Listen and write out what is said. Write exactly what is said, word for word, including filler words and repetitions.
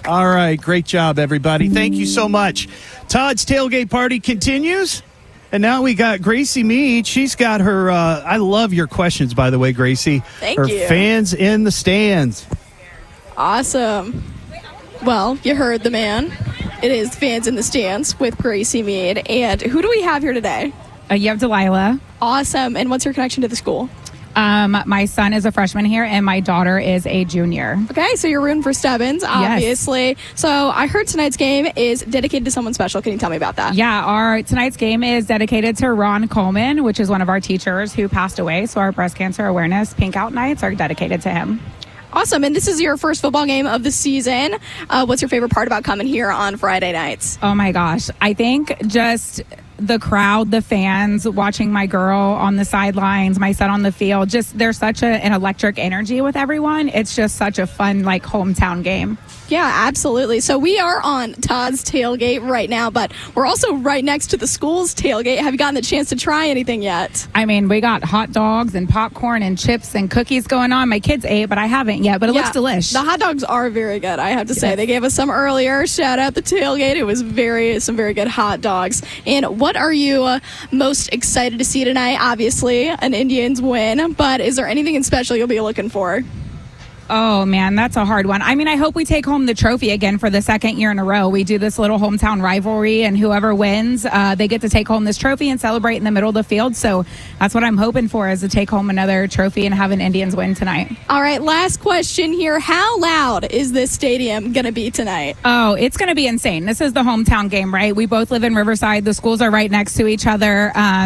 All right. Great job, everybody. Thank you so much. Todd's tailgate party continues. And now we got Gracie Mead. She's got her, uh, I love your questions, by the way, Gracie. Thank her you. Fans in the stands. Awesome. Well, you heard the man. It is Fans in the Stands with Gracie Mead. And who do we have here today? Uh, you have Delilah. Awesome. And what's your connection to the school? Um, my son is a freshman here, and my daughter is a junior. Okay, so you're rooting for Stebbins, obviously. Yes. So I heard tonight's game is dedicated to someone special. Can you tell me about that? Yeah, our tonight's game is dedicated to Ron Coleman, which is one of our teachers who passed away. So our breast cancer awareness pink out nights are dedicated to him. Awesome. And this is your first football game of the season. Uh, what's your favorite part about coming here on Friday nights? Oh, my gosh. I think just the crowd, the fans, watching my girl on the sidelines, my son on the field. Just there's such a, an electric energy with everyone. It's just such a fun, like, hometown game. Yeah, absolutely. So we are on Todd's tailgate right now, but we're also right next to the school's tailgate. Have you gotten the chance to try anything yet? I mean, we got hot dogs and popcorn and chips and cookies going on. My kids ate, but I haven't yet, but it yeah, looks delish. The hot dogs are very good, I have to say. Yes. They gave us some earlier. Shout out the tailgate. It was very some very good hot dogs. And what are you uh, most excited to see tonight? Obviously, an Indians win, but is there anything in special you'll be looking for? Oh, man, that's a hard one. I mean, I hope we take home the trophy again for the second year in a row. We do this little hometown rivalry, and whoever wins, uh, they get to take home this trophy and celebrate in the middle of the field. So that's what I'm hoping for, is to take home another trophy and have an Indians win tonight. All right, last question here. How loud is this stadium going to be tonight? Oh, it's going to be insane. This is the hometown game, right? We both live in Riverside. The schools are right next to each other. Um,